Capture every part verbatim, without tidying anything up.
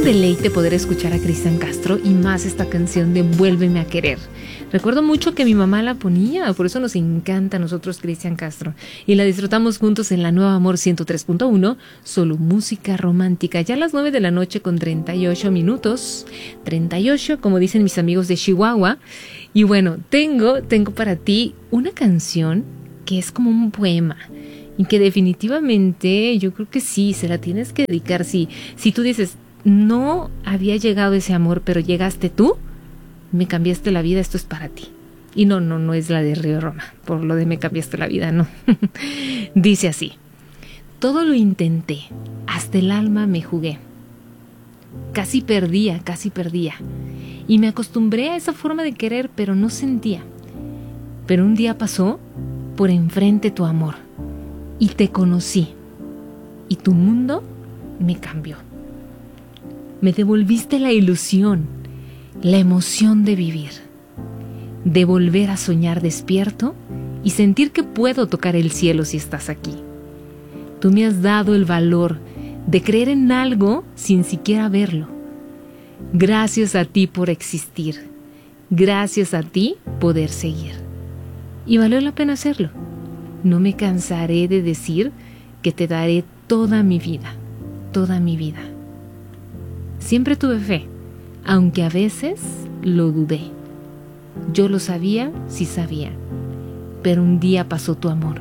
deleite poder escuchar a Cristian Castro y más esta canción de Vuélveme a querer. Recuerdo mucho que mi mamá la ponía, por eso nos encanta a nosotros Cristian Castro. Y la disfrutamos juntos en la Nueva Amor ciento tres punto uno, solo música romántica. Ya a las nueve de la noche con treinta y ocho minutos, treinta y ocho como dicen mis amigos de Chihuahua. Y bueno, tengo, tengo para ti una canción que es como un poema. Y que definitivamente yo creo que sí, se la tienes que dedicar. Si, si tú dices, no había llegado ese amor, pero llegaste tú, me cambiaste la vida, esto es para ti. Y no, no, no es la de Río Roma, por lo de me cambiaste la vida, no. Dice así: todo lo intenté, hasta el alma me jugué. Casi perdía, casi perdía. Y me acostumbré a esa forma de querer, pero no sentía. Pero un día pasó por enfrente tu amor. Y te conocí, y tu mundo me cambió. Me devolviste la ilusión, la emoción de vivir, de volver a soñar despierto y sentir que puedo tocar el cielo si estás aquí. Tú me has dado el valor de creer en algo sin siquiera verlo. Gracias a ti por existir, gracias a ti poder seguir. Y valió la pena hacerlo. No me cansaré de decir que te daré toda mi vida, toda mi vida. Siempre tuve fe, aunque a veces lo dudé. Yo lo sabía, sí sabía, pero un día pasó tu amor.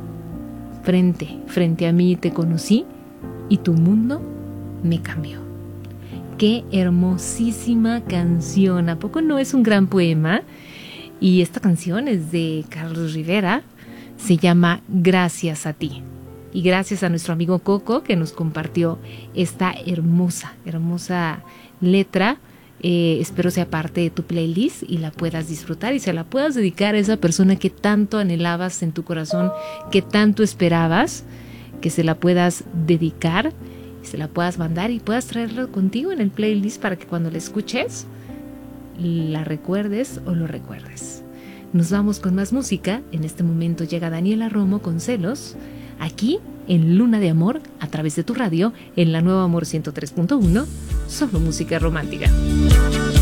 Frente, frente a mí te conocí y tu mundo me cambió. Qué hermosísima canción, ¿a poco no es un gran poema? Y esta canción es de Carlos Rivera. Se llama Gracias a ti. Y gracias a nuestro amigo Coco que nos compartió esta hermosa, hermosa letra. Eh, espero sea parte de tu playlist y la puedas disfrutar y se la puedas dedicar a esa persona que tanto anhelabas en tu corazón, que tanto esperabas, que se la puedas dedicar, se la puedas mandar y puedas traerla contigo en el playlist para que cuando la escuches la recuerdes o lo recuerdes. Nos vamos con más música. En este momento llega Daniela Romo con Celos, aquí en Luna de Amor, a través de tu radio, en la Nueva Amor ciento tres punto uno, solo música romántica.